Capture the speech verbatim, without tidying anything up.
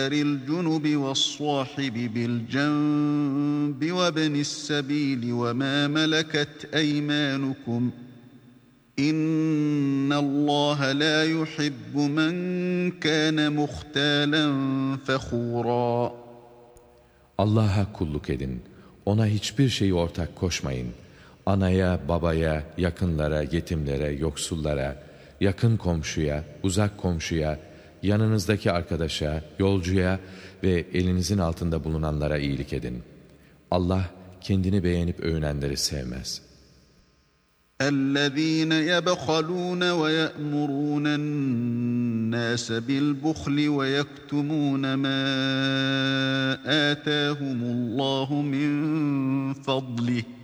الجنب والصاحب بالجنب وابن السبيل وما ملكت أيمانكم إن الله لا يحب من كان مختالا فخورا. Allah'a kulluk edin. Ona hiçbir şeyi ortak koşmayın. Anaya, babaya, yakınlara, yetimlere, yoksullara, yakın komşuya, uzak komşuya, yanınızdaki arkadaşa, yolcuya ve elinizin altında bulunanlara iyilik edin. Allah kendini beğenip övünenleri sevmez. اَلَّذ۪ينَ يَبْخَلُونَ وَيَأْمُرُونَ النَّاسَ بِالْبُخْلِ وَيَكْتُمُونَ مَا آتَاهُمُ اللّٰهُ مِنْ فَضْلِهِ